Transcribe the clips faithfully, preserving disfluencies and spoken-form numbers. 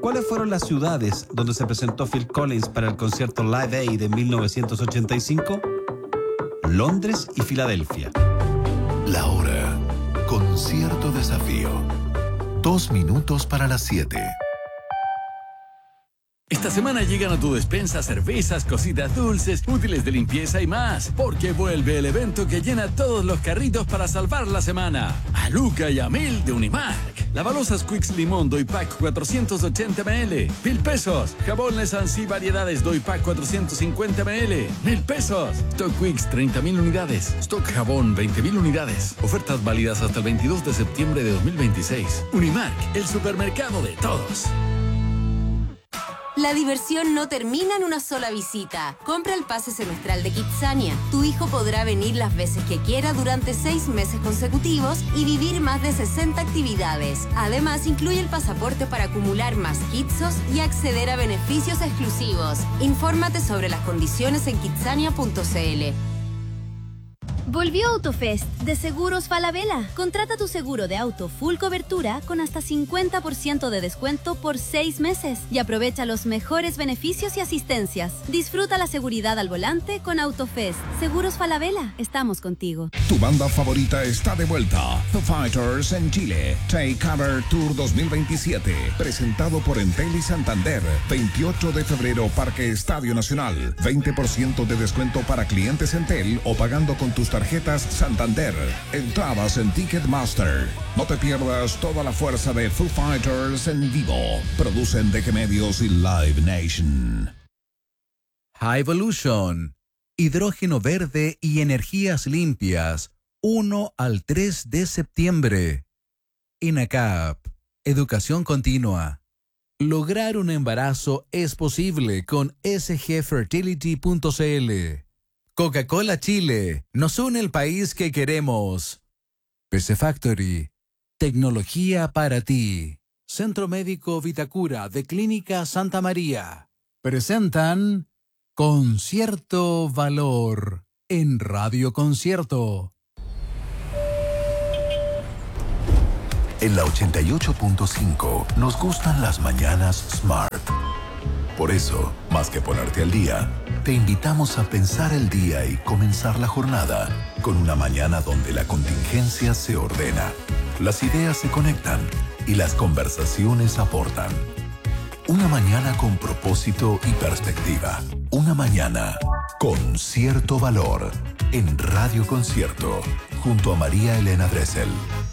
¿Cuáles fueron las ciudades donde se presentó Phil Collins para el concierto Live Aid de mil novecientos ochenta y cinco? Londres y Filadelfia. La hora con cierto desafío. Dos minutos para las siete. Esta semana llegan a tu despensa cervezas, cositas dulces, útiles de limpieza y más, porque vuelve el evento que llena todos los carritos para salvar la semana. A Luca y a Mil de Unimark. Lavalosas Quicks Limón Doypack cuatrocientos ochenta mililitros, mil pesos. Jabón Lesansi Variedades Doypack cuatrocientos cincuenta mililitros, mil pesos. Stock Quicks treinta mil unidades. Stock Jabón veinte mil unidades. Ofertas válidas hasta el veintidós de septiembre de dos mil veintiséis. Unimark, el supermercado de todos. La diversión no termina en una sola visita. Compra el pase semestral de Kidzania. Tu hijo podrá venir las veces que quiera durante seis meses consecutivos y vivir más de sesenta actividades. Además, incluye el pasaporte para acumular más kitsos y acceder a beneficios exclusivos. Infórmate sobre las condiciones en kidzania punto c l. Volvió AutoFest de Seguros Falabella. Contrata tu seguro de auto full cobertura con hasta cincuenta por ciento de descuento por seis meses y aprovecha los mejores beneficios y asistencias. Disfruta la seguridad al volante con AutoFest. Seguros Falabella, estamos contigo. Tu banda favorita está de vuelta. Foo Fighters en Chile. Take Cover Tour dos mil veintisiete. Presentado por Entel y Santander. veintiocho de febrero, Parque Estadio Nacional. veinte por ciento de descuento para clientes Entel o pagando con tus tarjetas Santander. Entradas en Ticketmaster. No te pierdas toda la fuerza de Foo Fighters en vivo. Producen D G Medios y Live Nation. High Evolution. Hidrógeno verde y energías limpias. uno al tres de septiembre. INACAP. Educación continua. Lograr un embarazo es posible con s g fertility punto c l. Coca-Cola Chile, nos une el país que queremos. P C Factory, tecnología para ti. Centro Médico Vitacura de Clínica Santa María. Presentan Concierto Valor en Radio Concierto. En la ochenta y ocho punto cinco nos gustan las mañanas Smart. Por eso, más que ponerte al día, te invitamos a pensar el día y comenzar la jornada con una mañana donde la contingencia se ordena, las ideas se conectan y las conversaciones aportan. Una mañana con propósito y perspectiva. Una mañana con cierto valor en Radio Concierto, junto a María Elena Dressel.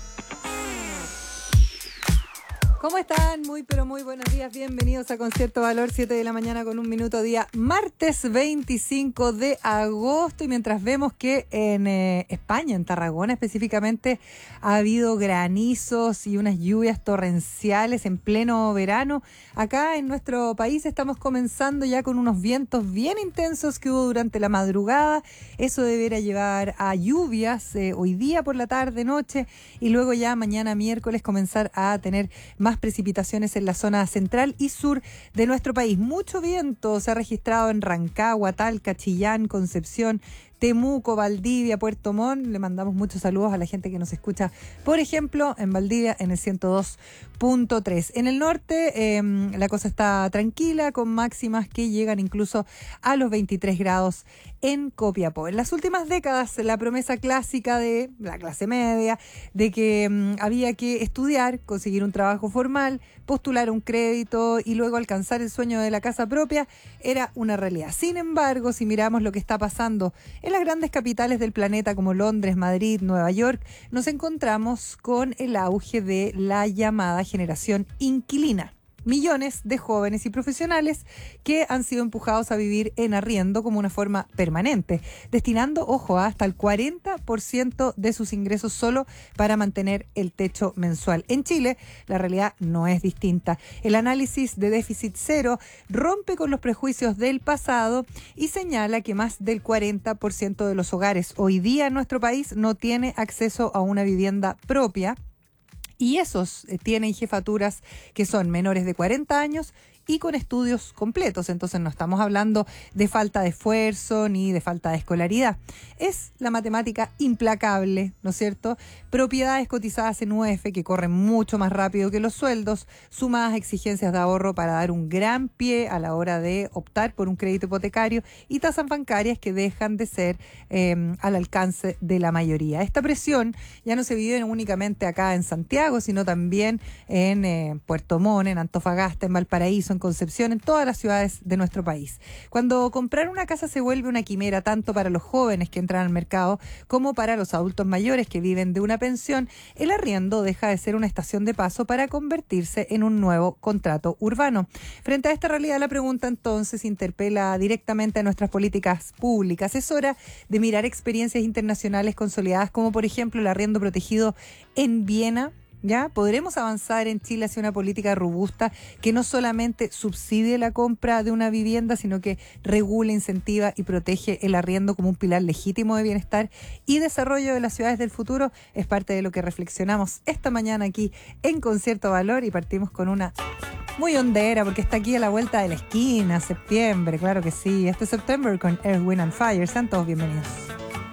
¿Cómo están? Muy, pero muy buenos días. Bienvenidos a Concierto Valor, siete de la mañana con un minuto, día martes veinticinco de agosto. Y mientras vemos que en eh, España, en Tarragona específicamente, ha habido granizos y unas lluvias torrenciales en pleno verano, acá en nuestro país estamos comenzando ya con unos vientos bien intensos que hubo durante la madrugada. Eso deberá llevar a lluvias eh, hoy día por la tarde, noche, y luego ya mañana miércoles comenzar a tener más precipitaciones en la zona central y sur de nuestro país. Mucho viento se ha registrado en Rancagua, Talca, Chillán, Concepción, Temuco, Valdivia, Puerto Montt. Le mandamos muchos saludos a la gente que nos escucha, por ejemplo, en Valdivia en el ciento dos punto tres. En el norte eh, la cosa está tranquila, con máximas que llegan incluso a los veintitrés grados en Copiapó. En las últimas décadas, la promesa clásica de la clase media, de que um, había que estudiar, conseguir un trabajo formal, postular un crédito y luego alcanzar el sueño de la casa propia, era una realidad. Sin embargo, si miramos lo que está pasando en las grandes capitales del planeta como Londres, Madrid, Nueva York, nos encontramos con el auge de la llamada generación inquilina. Millones de jóvenes y profesionales que han sido empujados a vivir en arriendo como una forma permanente, destinando, ojo, hasta el cuarenta por ciento de sus ingresos solo para mantener el techo mensual. En Chile, la realidad no es distinta. El análisis de déficit cero rompe con los prejuicios del pasado y señala que más del cuarenta por ciento de los hogares hoy día en nuestro país no tiene acceso a una vivienda propia, Y esos eh, tienen jefaturas que son menores de cuarenta años y con estudios completos. Entonces no estamos hablando de falta de esfuerzo ni de falta de escolaridad. Es la matemática implacable, ¿no es cierto? Propiedades cotizadas en U E F que corren mucho más rápido que los sueldos, sumadas exigencias de ahorro para dar un gran pie a la hora de optar por un crédito hipotecario y tasas bancarias que dejan de ser eh, al alcance de la mayoría. Esta presión ya no se vive únicamente acá en Santiago, sino también en eh, Puerto Montt, en Antofagasta, en Valparaíso, en Concepción, en todas las ciudades de nuestro país. Cuando comprar una casa se vuelve una quimera tanto para los jóvenes que entran al mercado como para los adultos mayores que viven de una pensión, el arriendo deja de ser una estación de paso para convertirse en un nuevo contrato urbano. Frente a esta realidad, la pregunta entonces interpela directamente a nuestras políticas públicas. Es hora de mirar experiencias internacionales consolidadas como por ejemplo el arriendo protegido en Viena. ¿Ya? ¿Podremos avanzar en Chile hacia una política robusta que no solamente subsidie la compra de una vivienda, sino que regule, incentiva y protege el arriendo como un pilar legítimo de bienestar y desarrollo de las ciudades del futuro? Es parte de lo que reflexionamos esta mañana aquí en Concierto Valor y partimos con una muy hondera porque está aquí a la vuelta de la esquina, septiembre, claro que sí. Este es September con Earth, Wind and Fire. Sean todos bienvenidos.